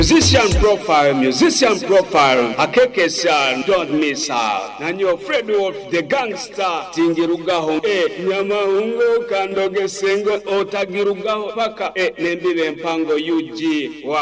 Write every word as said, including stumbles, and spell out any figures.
Musician profile, musician profile, Akekesha, don't miss out. And you're Fred Wolf, the gangster, Tingirugaho, eh, Nyamahungo, Kandoge Sengo, Otagirugaho, Paka, eh, Nembi Mpango, U G,